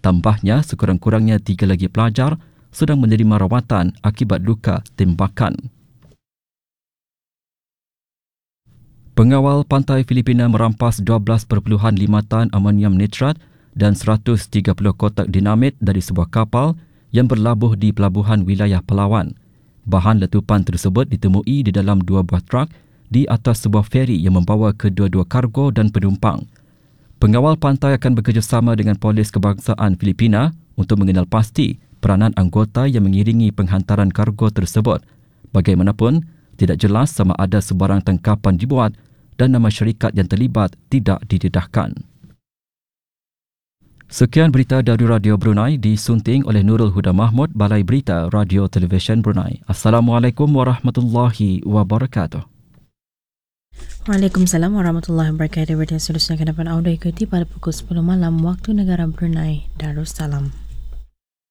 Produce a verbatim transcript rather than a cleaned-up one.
Tambahnya, sekurang-kurangnya tiga lagi pelajar sedang menerima rawatan akibat luka tembakan. Pengawal pantai Filipina merampas dua belas perpuluhan lima tan amonium nitrat dan seratus tiga puluh kotak dinamit dari sebuah kapal yang berlabuh di pelabuhan wilayah Palawan. Bahan letupan tersebut ditemui di dalam dua buah truk di atas sebuah feri yang membawa kedua-dua kargo dan penumpang. Pengawal pantai akan bekerjasama dengan Polis Kebangsaan Filipina untuk mengenal pasti peranan anggota yang mengiringi penghantaran kargo tersebut. Bagaimanapun, tidak jelas sama ada sebarang tangkapan dibuat dan nama syarikat yang terlibat tidak didedahkan. Sekian berita dari Radio Brunei disunting oleh Nurul Huda Mahmud, Balai Berita Radio Televisyen Brunei. Assalamualaikum warahmatullahi wabarakatuh. Waalaikumsalam warahmatullahi wabarakatuh. Berita seterusnya akan dapat anda ikuti pada pukul sepuluh malam waktu negara Brunei Darussalam.